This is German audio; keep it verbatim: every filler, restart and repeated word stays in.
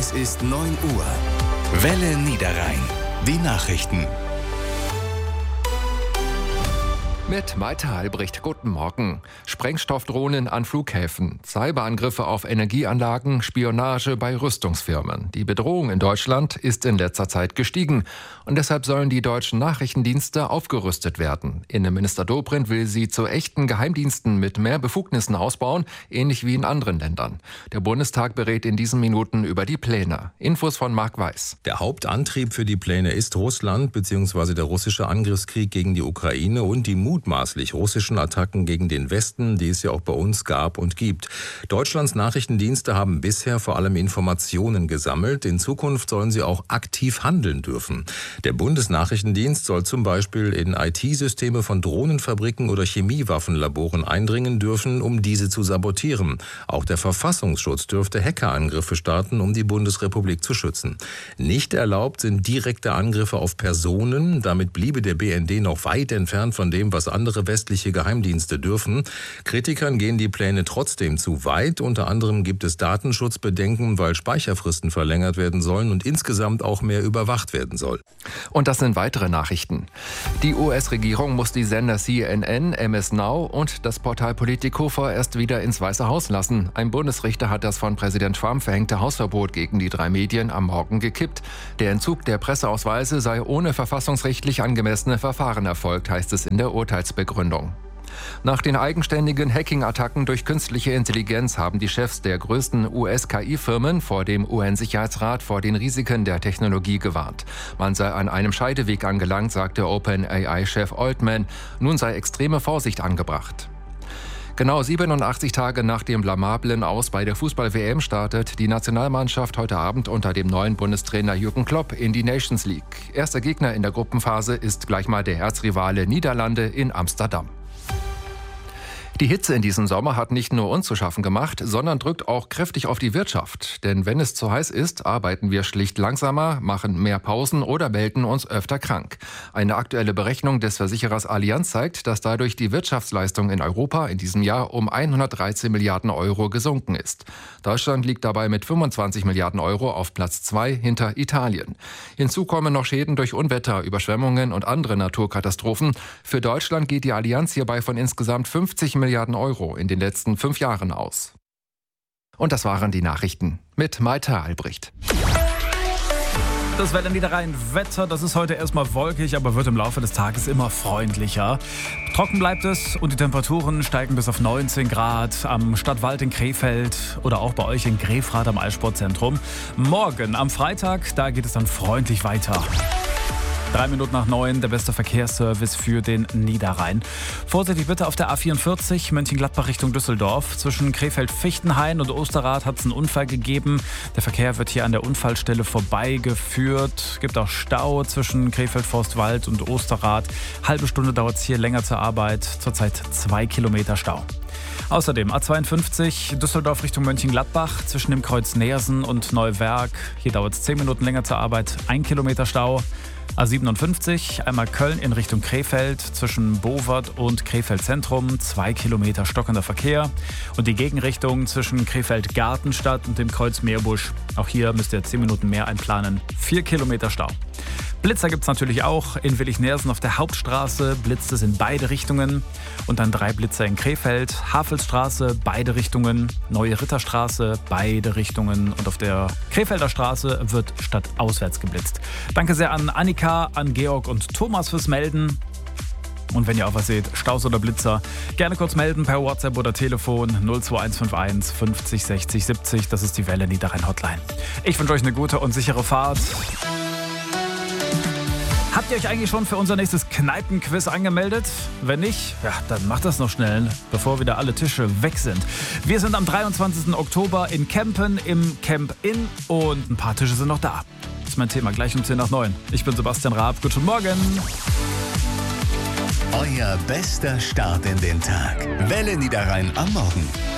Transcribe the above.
Es ist neun Uhr. Welle Niederrhein. Die Nachrichten. Mit Malte Albrecht, guten Morgen. Sprengstoffdrohnen an Flughäfen, Cyberangriffe auf Energieanlagen, Spionage bei Rüstungsfirmen. Die Bedrohung in Deutschland ist in letzter Zeit gestiegen und deshalb sollen die deutschen Nachrichtendienste aufgerüstet werden. Innenminister Dobrindt will sie zu echten Geheimdiensten mit mehr Befugnissen ausbauen, ähnlich wie in anderen Ländern. Der Bundestag berät in diesen Minuten über die Pläne. Infos von Marc Weiß. Der Hauptantrieb für die Pläne ist Russland bzw. der russische Angriffskrieg gegen die Ukraine und die mutmaßlich russischen Attacken gegen den Westen, die es ja auch bei uns gab und gibt. Deutschlands Nachrichtendienste haben bisher vor allem Informationen gesammelt. In Zukunft sollen sie auch aktiv handeln dürfen. Der Bundesnachrichtendienst soll zum Beispiel in I T-Systeme von Drohnenfabriken oder Chemiewaffenlaboren eindringen dürfen, um diese zu sabotieren. Auch der Verfassungsschutz dürfte Hackerangriffe starten, um die Bundesrepublik zu schützen. Nicht erlaubt sind direkte Angriffe auf Personen. Damit bliebe der B N D noch weit entfernt von dem, was andere westliche Geheimdienste dürfen. Kritikern gehen die Pläne trotzdem zu weit. Unter anderem gibt es Datenschutzbedenken, weil Speicherfristen verlängert werden sollen und insgesamt auch mehr überwacht werden soll. Und das sind weitere Nachrichten. Die U S-Regierung muss die Sender C N N, M S Now und das Portal Politico vorerst wieder ins Weiße Haus lassen. Ein Bundesrichter hat das von Präsident Trump verhängte Hausverbot gegen die drei Medien am Morgen gekippt. Der Entzug der Presseausweise sei ohne verfassungsrechtlich angemessene Verfahren erfolgt, heißt es in der Urteilsbegründung. Nach den eigenständigen Hacking-Attacken durch künstliche Intelligenz haben die Chefs der größten U S-K I-Firmen vor dem U N-Sicherheitsrat vor den Risiken der Technologie gewarnt. Man sei an einem Scheideweg angelangt, sagte OpenAI-Chef Altman. Nun sei extreme Vorsicht angebracht. Genau siebenundachtzig Tage nach dem blamablen Aus bei der Fußball-W M startet die Nationalmannschaft heute Abend unter dem neuen Bundestrainer Jürgen Klopp in die Nations League. Erster Gegner in der Gruppenphase ist gleich mal der Erzrivale Niederlande in Amsterdam. Die Hitze in diesem Sommer hat nicht nur uns zu schaffen gemacht, sondern drückt auch kräftig auf die Wirtschaft. Denn wenn es zu heiß ist, arbeiten wir schlicht langsamer, machen mehr Pausen oder melden uns öfter krank. Eine aktuelle Berechnung des Versicherers Allianz zeigt, dass dadurch die Wirtschaftsleistung in Europa in diesem Jahr um hundertdreizehn Milliarden Euro gesunken ist. Deutschland liegt dabei mit fünfundzwanzig Milliarden Euro auf Platz zwei hinter Italien. Hinzu kommen noch Schäden durch Unwetter, Überschwemmungen und andere Naturkatastrophen. Für Deutschland geht die Allianz hierbei von insgesamt fünfzig Milliarden Euro in den letzten fünf Jahren aus. Und das waren die Nachrichten mit Malte Albrecht. Das Welle Niederrhein-Wetter, das ist heute erstmal wolkig, aber wird im Laufe des Tages immer freundlicher. Trocken bleibt es und die Temperaturen steigen bis auf neunzehn Grad am Stadtwald in Krefeld oder auch bei euch in Grefrath am Eissportzentrum. Morgen am Freitag, da geht es dann freundlich weiter. Drei Minuten nach neun, der beste Verkehrsservice für den Niederrhein. Vorsichtig bitte auf der A vierundvierzig, Mönchengladbach Richtung Düsseldorf. Zwischen Krefeld-Fichtenhain und Osterrad hat es einen Unfall gegeben. Der Verkehr wird hier an der Unfallstelle vorbeigeführt. Gibt auch Stau zwischen Krefeld-Forstwald und Osterrad. Halbe Stunde dauert es hier länger zur Arbeit. Zurzeit zwei Kilometer Stau. Außerdem A zweiundfünfzig, Düsseldorf Richtung Mönchengladbach, zwischen dem Kreuz Neersen und Neuwerk. Hier dauert es zehn Minuten länger zur Arbeit, ein Kilometer Stau. A siebenundfünfzig, einmal Köln in Richtung Krefeld, zwischen Bowert und Krefeld Zentrum, zwei Kilometer stockender Verkehr. Und die Gegenrichtung zwischen Krefeld Gartenstadt und dem Kreuz Meerbusch. Auch hier müsst ihr zehn Minuten mehr einplanen, vier Kilometer Stau. Blitzer gibt es natürlich auch. In Willig-Neersen auf der Hauptstraße blitzt es in beide Richtungen. Und dann drei Blitzer in Krefeld, Havelsstraße, beide Richtungen, Neue Ritterstraße, beide Richtungen. Und auf der Krefelder Straße wird stadtauswärts geblitzt. Danke sehr an Annika, an Georg und Thomas fürs Melden. Und wenn ihr auch was seht, Staus oder Blitzer, gerne kurz melden per WhatsApp oder Telefon null zwei eins fünf eins fünfzig sechzig siebzig. Das ist die Welle Niederrhein Hotline. Ich wünsche euch eine gute und sichere Fahrt. Habt ihr euch eigentlich schon für unser nächstes Kneipenquiz angemeldet? Wenn nicht, ja, dann macht das noch schnell, bevor wieder alle Tische weg sind. Wir sind am dreiundzwanzigsten Oktober in Kempen im Camp Inn und ein paar Tische sind noch da. Das ist mein Thema, gleich um zehn nach neun. Ich bin Sebastian Raab, guten Morgen. Euer bester Start in den Tag. Welle Niederrhein am Morgen.